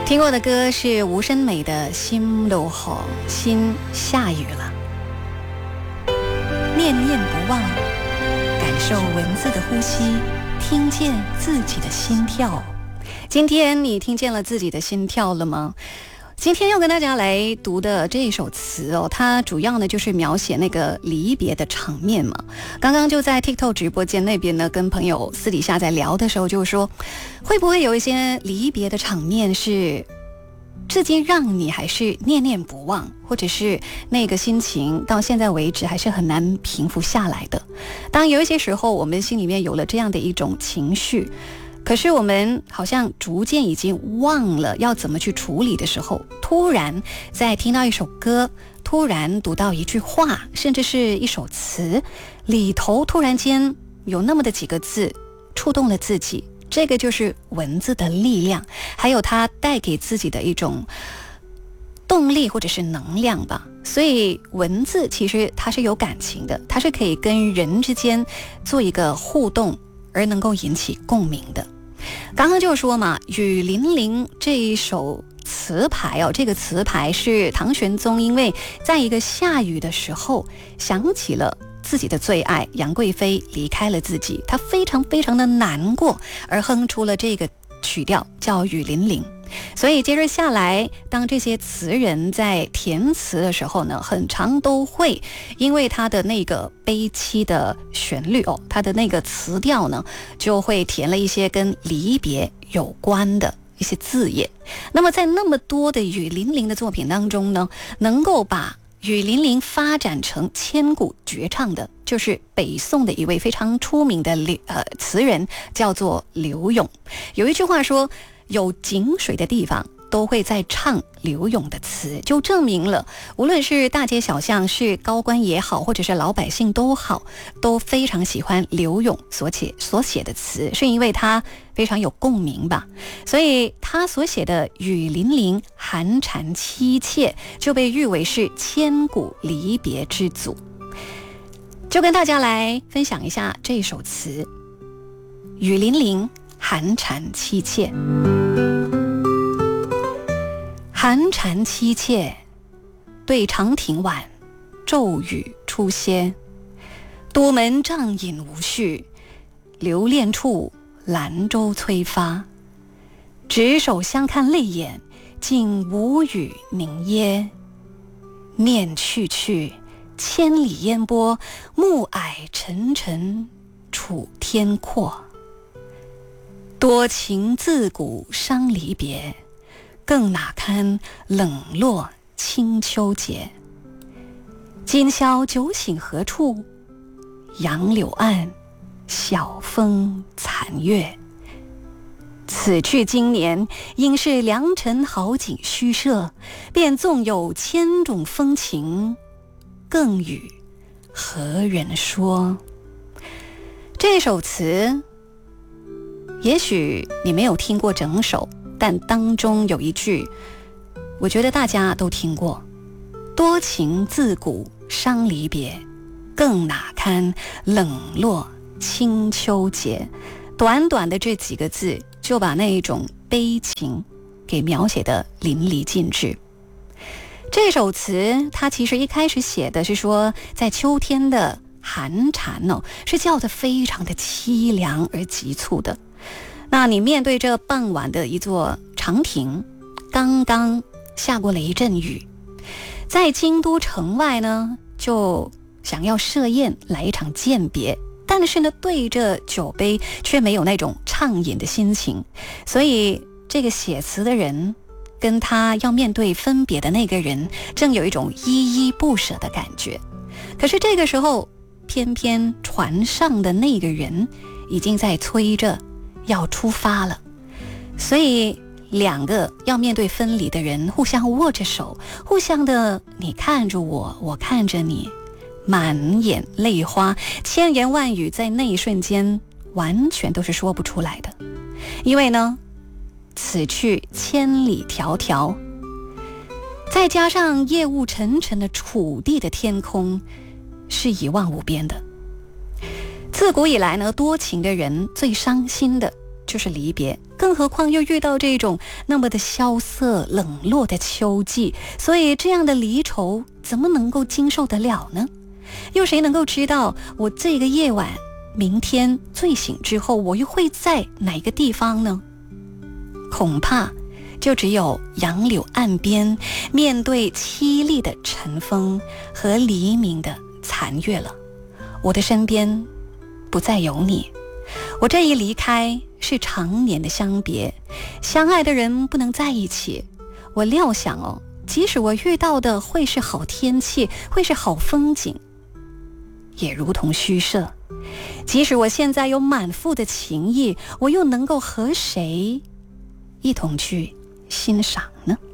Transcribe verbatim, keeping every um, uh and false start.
听过的歌是吴声美的《心都好》，心下雨了，念念不忘，感受文字的呼吸，听见自己的心跳。今天你听见了自己的心跳了吗？今天要跟大家来读的这一首词哦，它主要呢就是描写那个离别的场面嘛。刚刚就在 TikTok 直播间那边呢，跟朋友私底下在聊的时候，就说会不会有一些离别的场面是至今让你还是念念不忘，或者是那个心情到现在为止还是很难平复下来的。当有一些时候我们心里面有了这样的一种情绪，可是我们好像逐渐已经忘了要怎么去处理的时候，突然在听到一首歌，突然读到一句话，甚至是一首词里头，突然间有那么的几个字触动了自己。这个就是文字的力量，还有它带给自己的一种动力或者是能量吧。所以文字其实它是有感情的，它是可以跟人之间做一个互动，而能够引起共鸣的。刚刚就说嘛，雨霖铃这一首词牌哦，这个词牌是唐玄宗因为在一个下雨的时候想起了自己的最爱杨贵妃离开了自己，他非常非常的难过，而哼出了这个曲调叫雨霖铃。所以接着下来，当这些词人在填词的时候呢，很常都会因为他的那个悲凄的旋律哦，他的那个词调呢，就会填了一些跟离别有关的一些字眼。那么在那么多的雨霖铃的作品当中呢，能够把雨霖铃发展成千古绝唱的，就是北宋的一位非常出名的呃词人，叫做柳永。有一句话说，有井水的地方都会在唱柳永的词，就证明了无论是大街小巷，是高官也好，或者是老百姓都好，都非常喜欢柳永所写所写的词，是因为他非常有共鸣吧。所以他所写的雨霖铃寒蝉凄切就被誉为是千古离别之祖。就跟大家来分享一下这首词，雨霖铃寒蝉凄切。寒蝉凄切，对长亭晚，骤雨初歇。都门帐饮无绪，留恋处，兰舟催发。执手相看泪眼，竟无语凝噎。念去去，千里烟波，暮霭沉沉，楚天阔。多情自古伤离别，更哪堪冷落清秋节。今宵酒醒何处？杨柳岸，晓风残月。此去经年，应是良辰好景虚设，便纵有千种风情，更与何人说？这首词也许你没有听过整首，但当中有一句我觉得大家都听过，多情自古伤离别，更哪堪冷落清秋节。短短的这几个字就把那一种悲情给描写得淋漓尽致。这首词它其实一开始写的是说，在秋天的寒蝉哦，是叫得非常的凄凉而急促的。那你面对这傍晚的一座长亭，刚刚下过了一阵雨，在京都城外呢，就想要设宴来一场饯别，但是呢，对着酒杯却没有那种畅饮的心情，所以这个写词的人跟他要面对分别的那个人，正有一种依依不舍的感觉。可是这个时候，偏偏船上的那个人已经在催着要出发了，所以两个要面对分离的人互相握着手，互相的你看着我，我看着你，满眼泪花，千言万语在那一瞬间完全都是说不出来的。因为呢，此去千里迢迢，再加上夜雾沉沉的楚地的天空是一望无边的。自古以来呢，多情的人最伤心的就是离别，更何况又遇到这种那么的萧瑟冷落的秋季，所以这样的离愁怎么能够经受得了呢？又谁能够知道我这个夜晚明天醉醒之后我又会在哪个地方呢？恐怕就只有杨柳岸边面对凄厉的晨风和黎明的残月了。我的身边不再有你，我这一离开是常年的相别，相爱的人不能在一起。我料想哦，即使我遇到的会是好天气，会是好风景，也如同虚设。即使我现在有满腹的情意，我又能够和谁一同去欣赏呢？